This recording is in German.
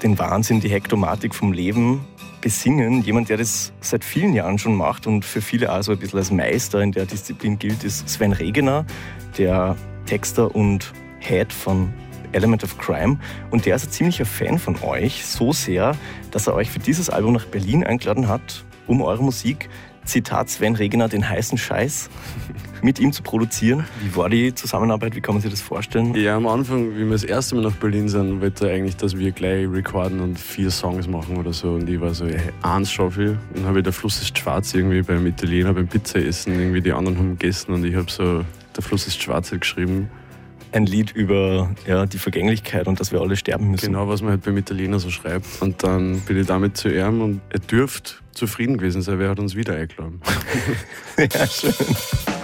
den Wahnsinn, die Hektomatik vom Leben besingen. Jemand, der das seit vielen Jahren schon macht und für viele also ein bisschen als Meister in der Disziplin gilt, ist Sven Regener, der Texter und Head von Element of Crime. Und der ist ein ziemlicher Fan von euch, so sehr, dass er euch für dieses Album nach Berlin eingeladen hat, um eure Musik, Zitat Sven Regener, den heißen Scheiß, mit ihm zu produzieren. Wie war die Zusammenarbeit? Wie kann man sich das vorstellen? Ja, am Anfang, wie wir das erste Mal nach Berlin sind, wollte er eigentlich, dass wir gleich recorden und 4 Songs machen oder so. Und ich war so, eins schaffe ich. Und dann habe ich Der Fluss ist schwarz irgendwie beim Italiener, beim Pizzaessen, irgendwie die anderen haben gegessen und ich habe so Der Fluss ist schwarz geschrieben. Ein Lied über die Vergänglichkeit und dass wir alle sterben müssen. Genau, was man halt beim Italiener so schreibt. Und dann bin ich damit zu ihm und er dürfte zufrieden gewesen sein, wer hat uns wieder eingeladen. Ja, schön.